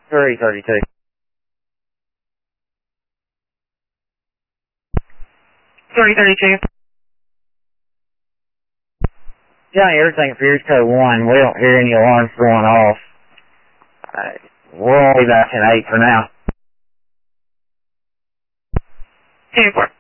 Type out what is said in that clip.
332. Johnny, everything Fierce Code 1. We don't hear any alarms going off. We're only back in 8 for now. 10-4.